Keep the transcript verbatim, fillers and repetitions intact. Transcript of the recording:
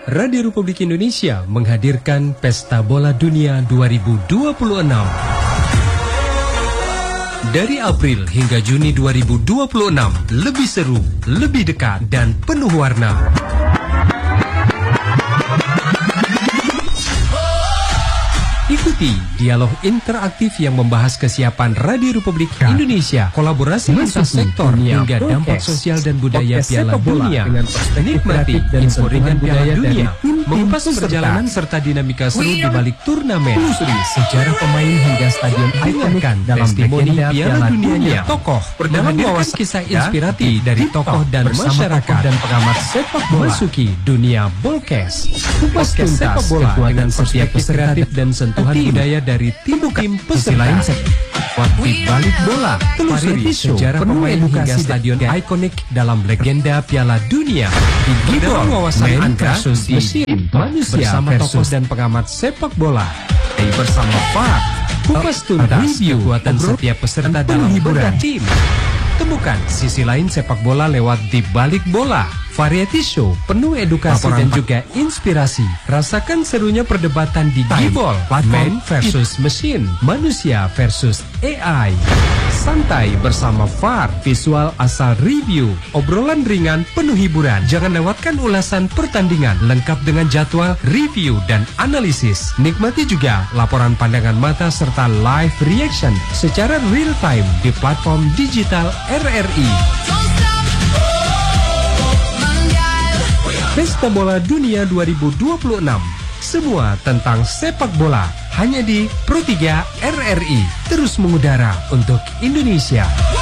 Radio Republik Indonesia menghadirkan Pesta Bola Dunia dua ribu dua puluh enam. Dari April hingga Juni dua ribu dua puluh enam, lebih seru, lebih dekat, dan penuh warna. Ikuti dialog interaktif yang membahas kesiapan Radio Republik Indonesia, kolaborasi lintas sektor hingga dampak sosial dan budaya Piala Dunia. Nikmati info ringan Piala Dunia, mengupas perjalanan serta dinamika seru di balik turnamen. Telusuri sejarah pemain hingga stadion ikonik dalam testimoni Piala Dunianya. Tokoh dalam wawasan kisah inspiratif dari tokoh dan masyarakat dan pengamat sepak bola. Masuki dunia Bolkes. Kupas tuntas sepak bola dengan setiap kreatif dan sentuhan budaya dari tim tim peserta. Waktu balik bola, telusuri sejarah pemain hingga stadion ikonik dalam legenda Piala Dunia. Di dalam wawasan Anda mesin manusia bersama tokoh dan pengamat sepak bola. Bersama F A R, kupas tuntas kekuatan setiap peserta dalam hiburan tim. Temukan sisi lain sepak bola lewat Di Balik Bola. Variety show penuh edukasi dan juga inspirasi. Rasakan serunya perdebatan di Gibol. Man versus mesin, manusia versus A I. Santai bersama F A R, visual asal review. Obrolan ringan penuh hiburan. Jangan lewatkan ulasan pertandingan lengkap dengan jadwal, review, dan analisis. Nikmati juga laporan pandangan mata serta live reaction secara real time di platform digital R R I. Pesta Bola Dunia dua ribu dua puluh enam. Semua tentang sepak bola hanya di Pro tiga R R I. Terus mengudara untuk Indonesia.